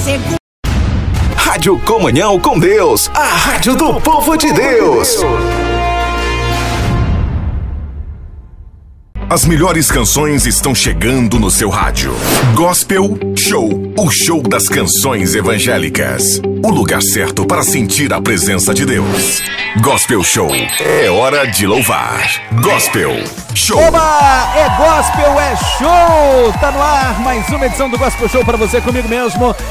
Rádio Comunhão com Deus, a rádio do povo de Deus. As melhores canções estão chegando no seu rádio. Gospel Show, o show das canções evangélicas. O lugar certo para sentir a presença de Deus. Gospel Show, é hora de louvar. Gospel Show. Oba! É gospel, é show! Tá no ar mais uma edição do Gospel Show para você, comigo mesmo,